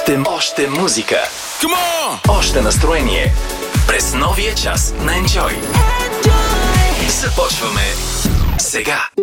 Още музика. Още настроение. През новия час на Enjoy. Започваме сега.